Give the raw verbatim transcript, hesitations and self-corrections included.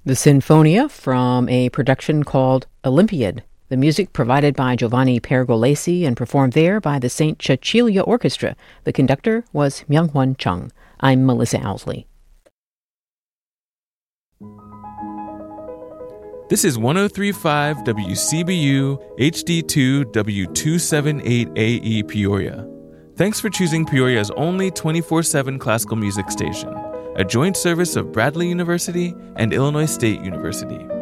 The Sinfonia from a production called Olympiad. The music provided by Giovanni Pergolesi and performed there by the Saint Cecilia Orchestra. The conductor was Myung-Hwan Chung. I'm Melissa Owsley. This is one oh three point five W C B U H D two W two seventy-eight A E Peoria. Thanks for choosing Peoria's only twenty-four seven classical music station, a joint service of Bradley University and Illinois State University.